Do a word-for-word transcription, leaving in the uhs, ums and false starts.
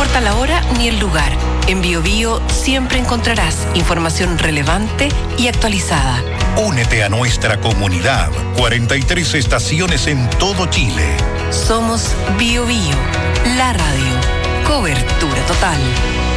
importa la hora ni el lugar, en BioBio siempre encontrarás información relevante y actualizada. Únete a nuestra comunidad. cuarenta y tres estaciones en todo Chile. Somos BioBio, la radio. Cobertura total.